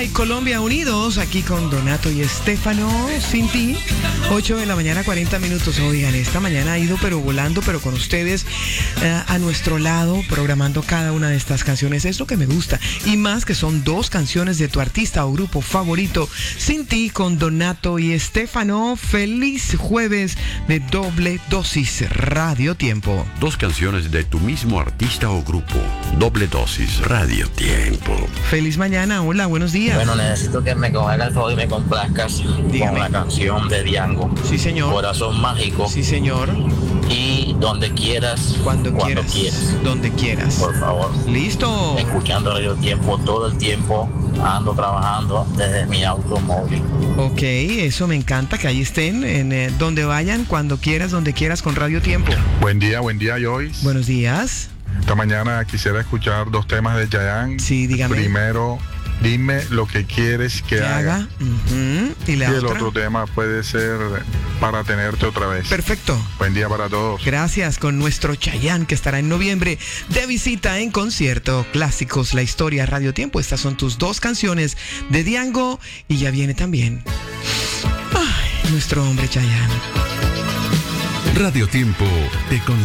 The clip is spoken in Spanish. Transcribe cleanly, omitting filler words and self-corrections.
Ay, Colombia unidos, aquí con Donato y Estefano, sin ti, 8 de la mañana, 40 minutos. Oigan, esta mañana ha ido pero volando, pero con ustedes a nuestro lado, programando cada una de estas canciones. Es lo que me gusta, y más que son dos canciones de tu artista o grupo favorito, Sin ti, con Donato y Estefano. Feliz jueves de Doble Dosis Radio Tiempo. Dos canciones de tu mismo artista o grupo. Doble Dosis Radio Tiempo. Feliz mañana, hola, buenos días. Bueno, necesito que me cojas el favor y me complazcas Dígame. con la canción de Diango. Sí, señor. Corazón Mágico. Sí, señor. Y Donde Quieras. Cuando quieras. Donde quieras. Por favor. Listo. Escuchando Radio Tiempo todo el tiempo. Ando trabajando desde mi automóvil. Ok, eso me encanta, que ahí estén, en donde vayan, cuando quieras, donde quieras, con Radio Tiempo. Buen día, Joyce. Buenos días. Esta mañana quisiera escuchar dos temas de Chayanne. Sí, dígame. Primero, Dime lo que quieres que haga. Uh-huh. Y la el otra. otro tema puede ser Para tenerte otra vez. Perfecto. Buen día para todos. Gracias, con nuestro Chayanne, que estará en noviembre de visita en concierto. Clásicos, la historia, Radio Tiempo. Estas son tus dos canciones de Diango, y ya viene también nuestro hombre Chayanne. Radio Tiempo te